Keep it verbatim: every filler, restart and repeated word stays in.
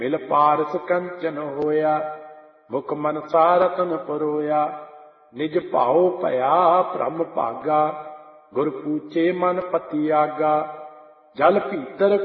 ਮਿਲ ਪਾਰਸ ਕੰਚਨ ਹੋਇਆ, ਮੁਖ ਮਨਸਾ ਰਤਨ ਪਰੋਇਆ। ਨਿਜ ਭਾਉ ਭਇਆ ਭ੍ਰਮ ਭਾਗਾ, ਗੁਰ ਪੂਛੇ ਮਨ ਪਤੀ ਆਗਾ। ਜਲ ਭੀਤਰ